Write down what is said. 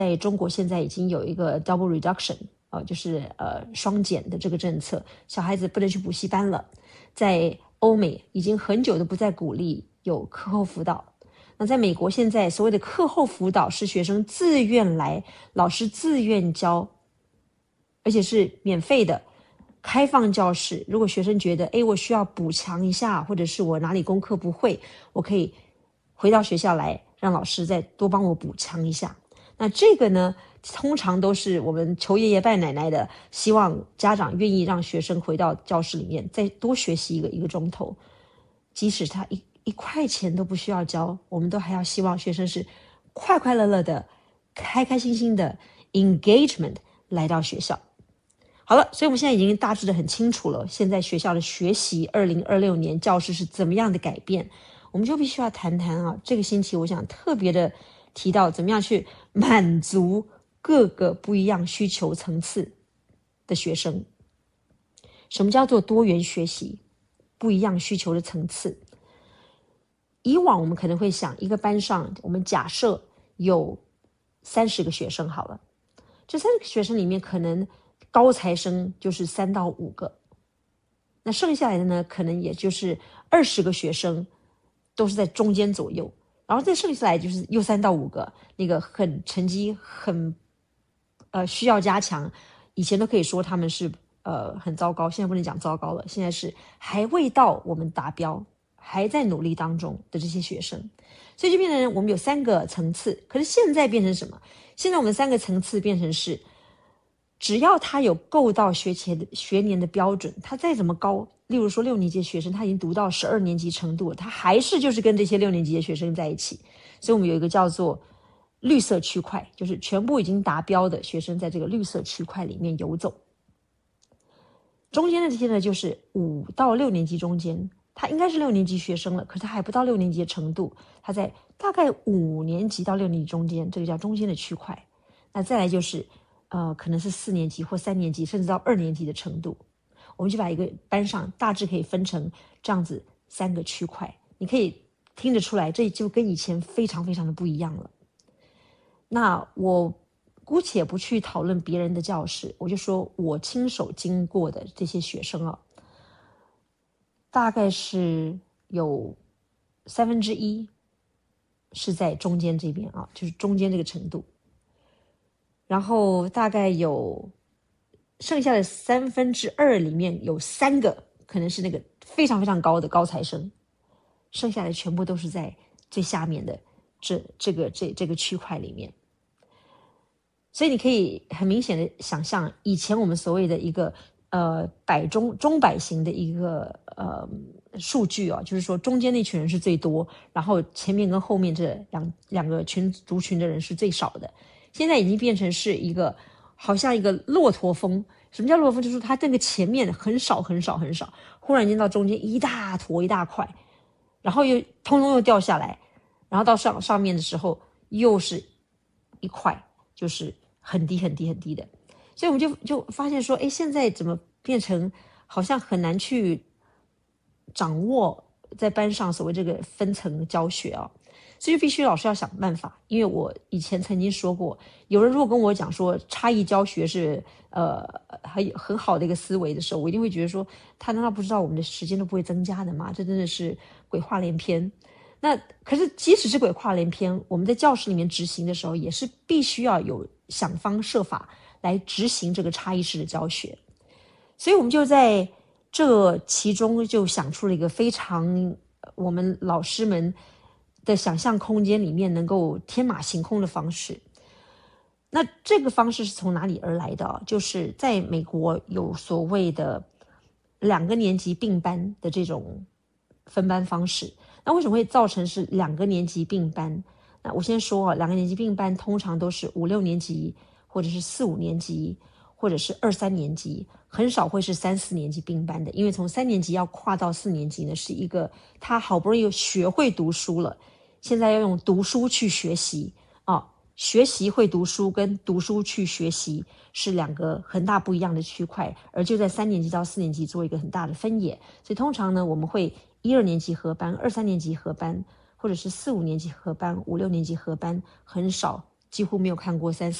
在中国现在已经有一个 double reduction，就是双减的这个政策，小孩子不能去补习班了。在欧美已经很久都不再鼓励有课后辅导。那在美国现在所谓的课后辅导是学生自愿来，老师自愿教，而且是免费的，开放教室。如果学生觉得我需要补强一下，或者是我哪里功课不会，我可以回到学校来，让老师再多帮我补强一下。那这个呢，通常都是我们求爷爷拜奶奶的，希望家长愿意让学生回到教室里面再多学习一个钟头，即使他一块钱都不需要交，我们都还要希望学生是快快乐乐的、开开心心的 engagement 来到学校。好了，所以我们现在已经大致的很清楚了，现在学校的学习2026年教室是怎么样的改变，我们就必须要谈谈这个星期我想特别的提到怎么样去满足各个不一样需求层次的学生。什么叫做多元学习？不一样需求的层次。以往我们可能会想，一个班上我们假设有30个学生好了，这30个学生里面可能高材生就是3到5个，那剩下来的呢，可能也就是20个学生都是在中间左右，然后再剩下来就是又3到5个那个成绩很需要加强，以前都可以说他们是很糟糕，现在不能讲糟糕了，现在是还未到我们达标，还在努力当中的这些学生。所以就变成我们有3个层次，可是现在变成什么？现在我们3个层次变成是，只要他有够到学年的标准，他再怎么高，例如说6年级的学生他已经读到12年级程度了，他还是就是跟这些6年级的学生在一起。所以我们有一个叫做绿色区块，就是全部已经达标的学生在这个绿色区块里面游走。中间的这些呢，就是5到6年级中间，他应该是6年级学生了，可是他还不到6年级的程度，他在大概5年级到6年级中间，这个叫中间的区块。那再来就是可能是4年级或3年级，甚至到2年级的程度。我们就把一个班上大致可以分成这样子3个区块，你可以听得出来，这就跟以前非常非常的不一样了。那我姑且不去讨论别人的教室，我就说我亲手经过的这些学生大概是有1/3是在中间这边就是中间这个程度，然后大概有剩下的2/3里面有3个可能是那个非常非常高的高材生，剩下的全部都是在最下面的这个区块里面。所以你可以很明显的想象，以前我们所谓的一个中百型的一个数据就是说中间那群人是最多，然后前面跟后面这两个族群的人是最少的。现在已经变成是一个好像一个骆驼峰。什么叫骆驼峰？就是它这个前面很少很少很少，忽然间到中间一大坨一大块，然后又通通又掉下来，然后到上面的时候又是一块，就是很低很低很低的。所以我们就发现说，现在怎么变成好像很难去掌握在班上所谓这个分层教学所以必须老师要想办法。因为我以前曾经说过，有人如果跟我讲说差异教学是很好的一个思维的时候，我一定会觉得说，他难道不知道我们的时间都不会增加的吗？这真的是鬼话连篇。那可是即使是鬼话连篇，我们在教室里面执行的时候，也是必须要有想方设法来执行这个差异式的教学。所以我们就在这其中就想出了一个非常我们老师们的想象空间里面能够天马行空的方式。那这个方式是从哪里而来的？就是在美国有所谓的2个年级并班的这种分班方式。那为什么会造成是2个年级并班？那我先说2个年级并班通常都是5、6年级，或者是4、5年级，或者是2、3年级，很少会是3、4年级并班的。因为从3年级要跨到4年级呢，是一个他好不容易学会读书了，现在要用读书去学习学习会读书跟读书去学习是2个很大不一样的区块，而就在3年级到4年级做一个很大的分野。所以通常呢，我们会1、2年级合班，2、3年级合班，或者是4、5年级合班，5、6年级合班，很少几乎没有看过